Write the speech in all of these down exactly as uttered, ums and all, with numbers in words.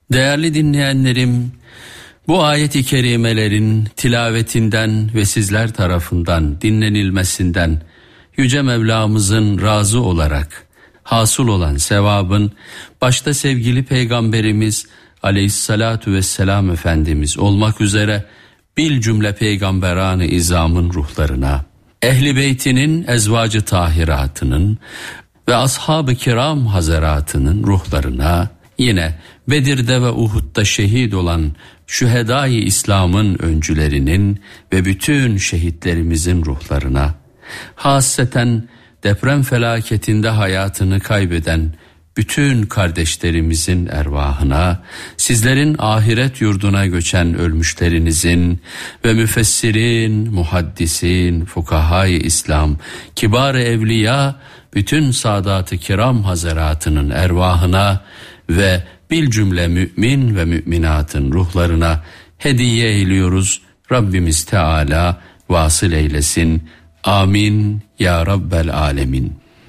Değerli dinleyenlerim, bu ayet-i kerimelerin tilavetinden ve sizler tarafından dinlenilmesinden Yüce Mevlamızın razı olarak hasıl olan sevabın başta sevgili Peygamberimiz Aleyhissalatu vesselam Efendimiz olmak üzere bil cümle peygamberan-ı izamın ruhlarına, Ehl-i Beytinin ezvacı tahiratının ve ashab-ı kiram hazaratının ruhlarına, yine Bedir'de ve Uhud'da şehit olan şühedâ-i İslam'ın öncülerinin ve bütün şehitlerimizin ruhlarına, hasreten deprem felaketinde hayatını kaybeden bütün kardeşlerimizin ervahına, sizlerin ahiret yurduna göçen ölmüşlerinizin ve müfessirin, muhaddisin, fukahâ-i İslam, kibar-ı evliya, bütün Sadat-ı Kiram hazaratının ervahına ve bil cümle mümin ve müminatın ruhlarına hediye eyliyoruz. Rabbimiz Teala vasıl eylesin. Amin ya Rabbel alemin.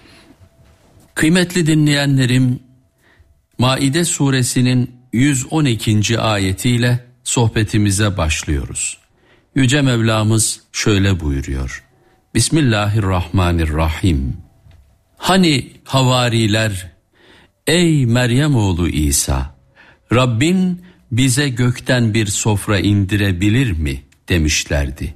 Kıymetli dinleyenlerim, Maide suresinin yüz on ikinci ayetiyle sohbetimize başlıyoruz. Yüce Mevlamız şöyle buyuruyor. Bismillahirrahmanirrahim. Hani havariler, ey Meryem oğlu İsa, Rabbin bize gökten bir sofra indirebilir mi demişlerdi.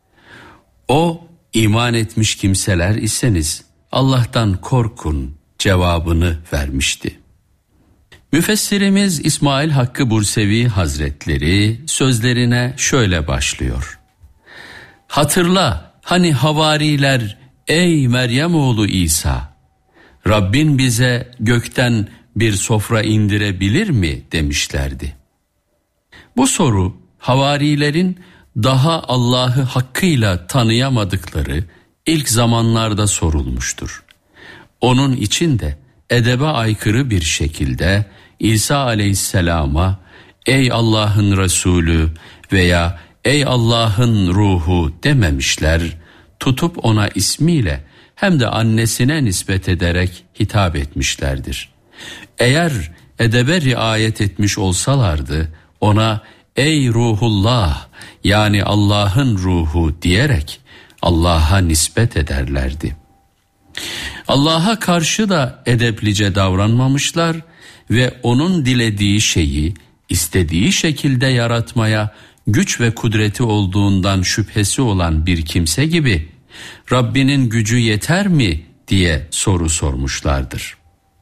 O, iman etmiş kimseler iseniz Allah'tan korkun cevabını vermişti. Müfessirimiz İsmail Hakkı Bursevi Hazretleri sözlerine şöyle başlıyor. Hatırla, hani havariler, ey Meryem oğlu İsa, Rabbin bize gökten bir sofra indirebilir mi demişlerdi. Bu soru havarilerin daha Allah'ı hakkıyla tanıyamadıkları ilk zamanlarda sorulmuştur. Onun için de edebe aykırı bir şekilde İsa aleyhisselama ey Allah'ın Resulü veya ey Allah'ın ruhu dememişler, tutup ona ismiyle hem de annesine nispet ederek hitap etmişlerdir. Eğer edebe riayet etmiş olsalardı ona ey ruhullah yani Allah'ın ruhu diyerek Allah'a nispet ederlerdi. Allah'a karşı da edeplice davranmamışlar ve onun dilediği şeyi istediği şekilde yaratmaya güç ve kudreti olduğundan şüphesi olan bir kimse gibi Rabbinin gücü yeter mi diye soru sormuşlardır.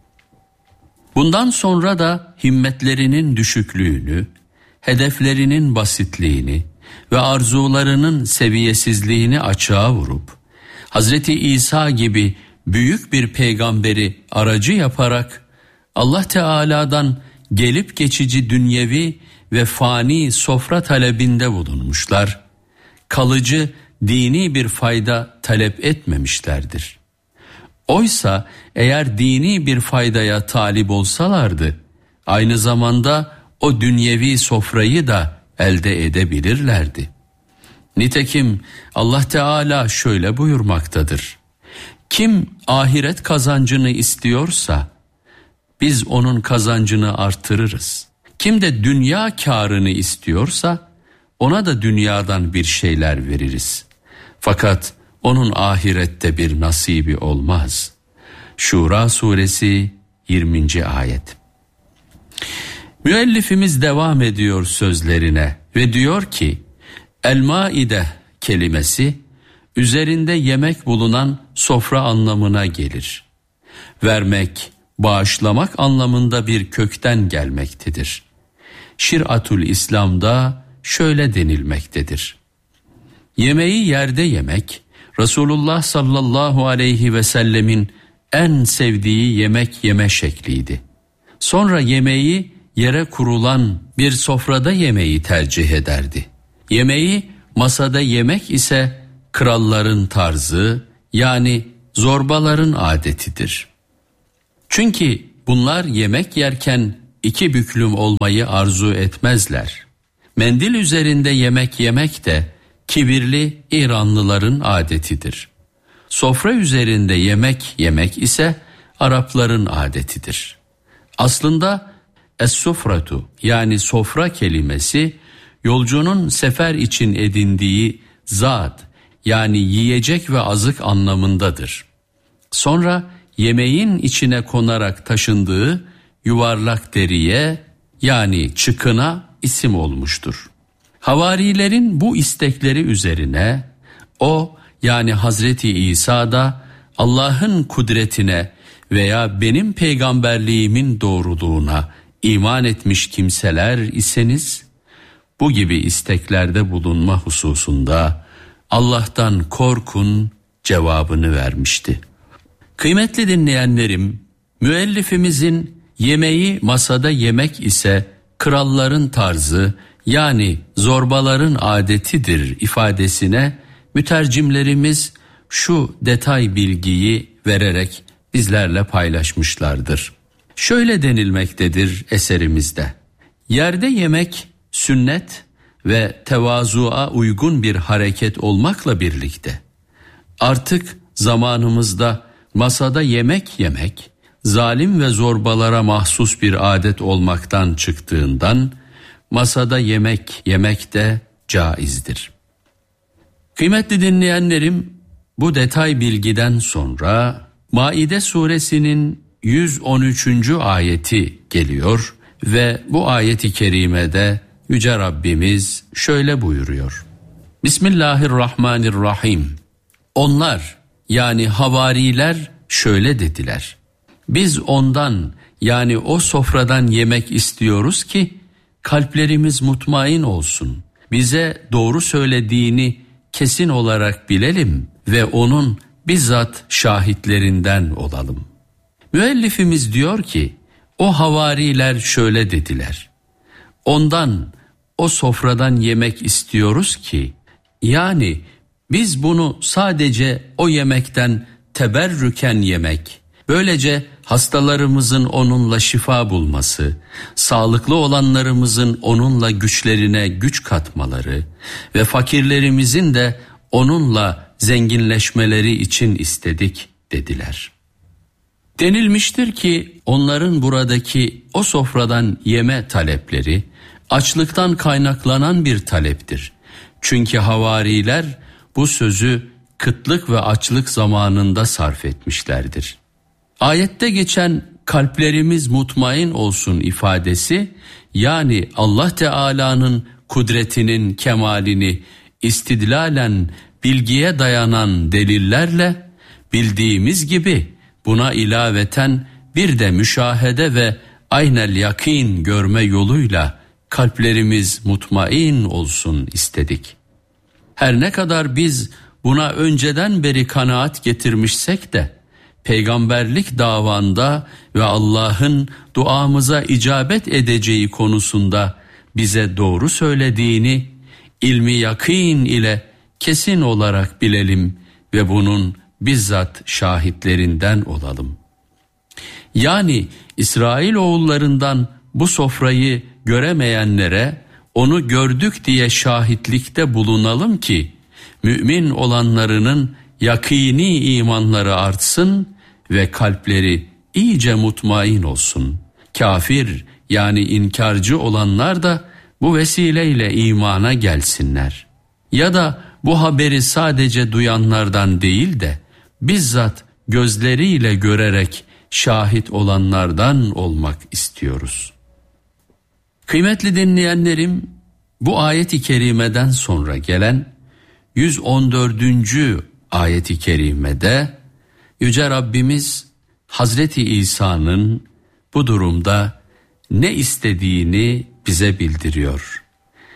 Bundan sonra da himmetlerinin düşüklüğünü, hedeflerinin basitliğini ve arzularının seviyesizliğini açığa vurup Hazreti İsa gibi büyük bir peygamberi aracı yaparak Allah Teala'dan gelip geçici dünyevi ve fani sofra talebinde bulunmuşlar, kalıcı dini bir fayda talep etmemişlerdir. Oysa eğer dini bir faydaya talip olsalardı, aynı zamanda o dünyevi sofrayı da elde edebilirlerdi. Nitekim Allah Teala şöyle buyurmaktadır. Kim ahiret kazancını istiyorsa biz onun kazancını artırırız. Kim de dünya kârını istiyorsa ona da dünyadan bir şeyler veririz. Fakat onun ahirette bir nasibi olmaz. Şura suresi yirminci ayet. Müellifimiz devam ediyor sözlerine ve diyor ki, El-Maide kelimesi üzerinde yemek bulunan sofra anlamına gelir. Vermek, bağışlamak anlamında bir kökten gelmektedir. Şir'atul İslam'da şöyle denilmektedir. Yemeği yerde yemek, Resulullah sallallahu aleyhi ve sellemin en sevdiği yemek yeme şekliydi. Sonra yemeği yere kurulan bir sofrada yemeği tercih ederdi. Yemeği masada yemek ise kralların tarzı, yani zorbaların adetidir. Çünkü bunlar yemek yerken iki büklüm olmayı arzu etmezler. Mendil üzerinde yemek yemek de kibirli İranlıların adetidir. Sofra üzerinde yemek yemek ise Arapların adetidir. Aslında Es-sufratu yani sofra kelimesi yolcunun sefer için edindiği zat yani yiyecek ve azık anlamındadır. Sonra yemeğin içine konarak taşındığı yuvarlak deriye yani çıkına isim olmuştur. Havarilerin bu istekleri üzerine o yani Hazreti İsa da Allah'ın kudretine veya benim peygamberliğimin doğruluğuna iman etmiş kimseler iseniz bu gibi isteklerde bulunma hususunda Allah'tan korkun cevabını vermişti. Kıymetli dinleyenlerim, müellifimizin yemeği masada yemek ise kralların tarzı yani zorbaların adetidir ifadesine mütercimlerimiz şu detay bilgiyi vererek bizlerle paylaşmışlardır. Şöyle denilmektedir eserimizde: yerde yemek sünnet ve tevazuğa uygun bir hareket olmakla birlikte artık zamanımızda masada yemek yemek zalim ve zorbalara mahsus bir adet olmaktan çıktığından masada yemek yemek de caizdir. Kıymetli dinleyenlerim, bu detay bilgiden sonra Maide suresinin yüz on üçüncü ayeti geliyor ve bu ayeti kerimede Yüce Rabbimiz şöyle buyuruyor: Bismillahirrahmanirrahim. Onlar yani havariler şöyle dediler: biz ondan yani o sofradan yemek istiyoruz ki kalplerimiz mutmain olsun. Bize doğru söylediğini kesin olarak bilelim ve onun bizzat şahitlerinden olalım. Müellifimiz diyor ki o havariler şöyle dediler: ondan o sofradan yemek istiyoruz ki yani biz bunu sadece o yemekten teberrüken yemek, böylece hastalarımızın onunla şifa bulması, sağlıklı olanlarımızın onunla güçlerine güç katmaları ve fakirlerimizin de onunla zenginleşmeleri için istedik dediler. Denilmiştir ki onların buradaki o sofradan yeme talepleri açlıktan kaynaklanan bir taleptir. Çünkü havariler bu sözü kıtlık ve açlık zamanında sarf etmişlerdir. Ayette geçen kalplerimiz mutmain olsun ifadesi yani Allah Teala'nın kudretinin kemalini istidlalen bilgiye dayanan delillerle bildiğimiz gibi buna ilaveten bir de müşahede ve aynel yakin görme yoluyla kalplerimiz mutmain olsun istedik. Her ne kadar biz buna önceden beri kanaat getirmişsek de peygamberlik davanda ve Allah'ın duamıza icabet edeceği konusunda bize doğru söylediğini ilmi yakîn ile kesin olarak bilelim ve bunun bizzat şahitlerinden olalım. Yani İsrailoğullarından bu sofrayı göremeyenlere onu gördük diye şahitlikte bulunalım ki mümin olanlarının yakîni imanları artsın ve kalpleri iyice mutmain olsun. Kafir yani inkarcı olanlar da bu vesileyle imana gelsinler. Ya da bu haberi sadece duyanlardan değil de bizzat gözleriyle görerek şahit olanlardan olmak istiyoruz. Kıymetli dinleyenlerim, bu ayet-i kerimeden sonra gelen yüz on dördüncü ayet-i kerimede Yüce Rabbimiz Hazreti İsa'nın bu durumda ne istediğini bize bildiriyor.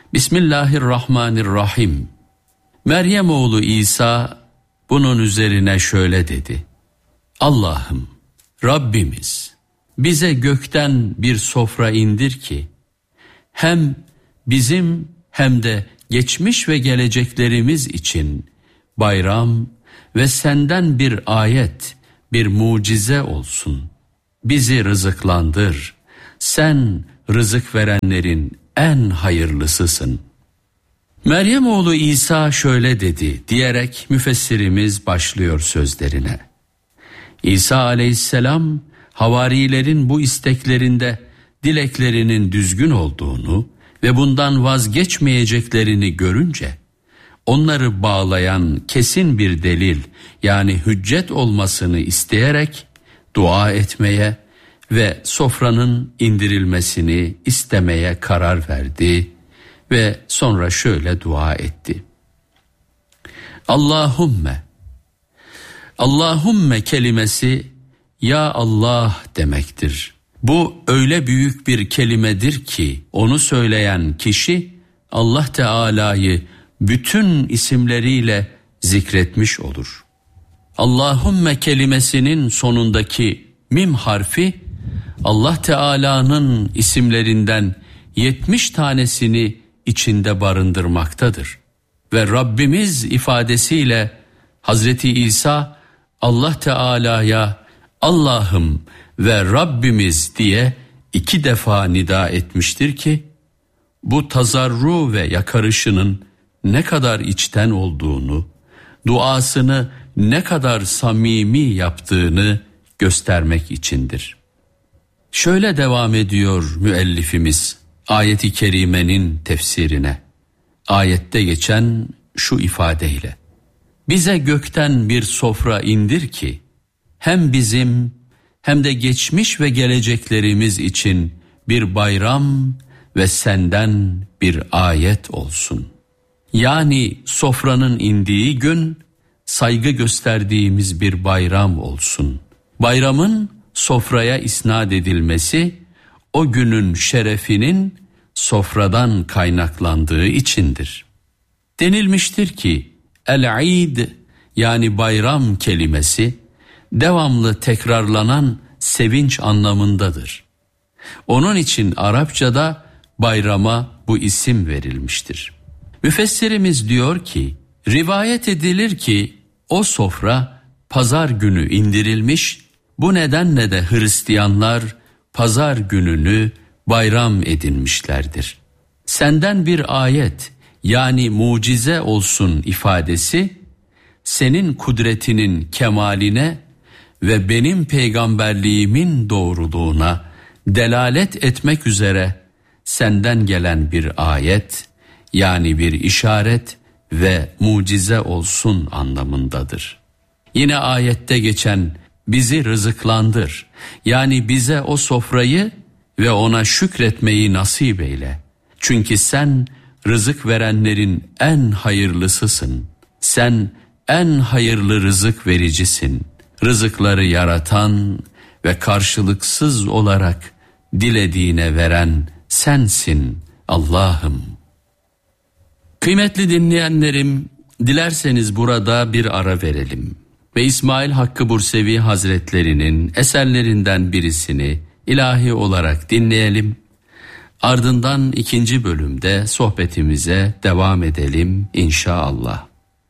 Bismillahirrahmanirrahim. Meryem oğlu İsa bunun üzerine şöyle dedi: Allah'ım, Rabbimiz bize gökten bir sofra indir ki hem bizim hem de geçmiş ve geleceklerimiz için bayram ve senden bir ayet, bir mucize olsun. Bizi rızıklandır. Sen rızık verenlerin en hayırlısısın. Meryem oğlu İsa şöyle dedi diyerek müfessirimiz başlıyor sözlerine. İsa aleyhisselam havarilerin bu isteklerinde dileklerinin düzgün olduğunu ve bundan vazgeçmeyeceklerini görünce, onları bağlayan kesin bir delil, yani hüccet olmasını isteyerek dua etmeye ve sofranın indirilmesini istemeye karar verdi ve sonra şöyle dua etti: Allahümme, Allahümme kelimesi ya Allah demektir. Bu öyle büyük bir kelimedir ki onu söyleyen kişi Allah Teala'yı bütün isimleriyle zikretmiş olur. Allahümme kelimesinin sonundaki mim harfi Allah Teala'nın isimlerinden yetmiş tanesini içinde barındırmaktadır. Ve Rabbimiz ifadesiyle Hazreti İsa Allah Teala'ya Allah'ım ve Rabbimiz diye iki defa nida etmiştir ki, bu tazarru ve yakarışının ne kadar içten olduğunu, duasını ne kadar samimi yaptığını göstermek içindir. Şöyle devam ediyor müellifimiz ayet-i kerimenin tefsirine. Ayette geçen şu ifadeyle: bize gökten bir sofra indir ki hem bizim hem de geçmiş ve geleceklerimiz için bir bayram ve senden bir ayet olsun. Yani sofranın indiği gün saygı gösterdiğimiz bir bayram olsun. Bayramın sofraya isnat edilmesi o günün şerefinin sofradan kaynaklandığı içindir. Denilmiştir ki el-id yani bayram kelimesi devamlı tekrarlanan sevinç anlamındadır. Onun için Arapçada bayrama bu isim verilmiştir. Müfessirimiz diyor ki, rivayet edilir ki o sofra pazar günü indirilmiş, bu nedenle de Hristiyanlar pazar gününü bayram edinmişlerdir. Senden bir ayet yani mucize olsun ifadesi, senin kudretinin kemaline ve benim peygamberliğimin doğruluğuna delalet etmek üzere senden gelen bir ayet yani bir işaret ve mucize olsun anlamındadır. Yine ayette geçen bizi rızıklandır yani bize o sofrayı ve ona şükretmeyi nasip eyle. Çünkü sen rızık verenlerin en hayırlısısın. Sen en hayırlı rızık vericisin. Rızıkları yaratan ve karşılıksız olarak dilediğine veren sensin Allah'ım. Kıymetli dinleyenlerim, dilerseniz burada bir ara verelim ve İsmail Hakkı Bursevi Hazretlerinin eserlerinden birisini ilahi olarak dinleyelim. Ardından ikinci bölümde sohbetimize devam edelim inşallah.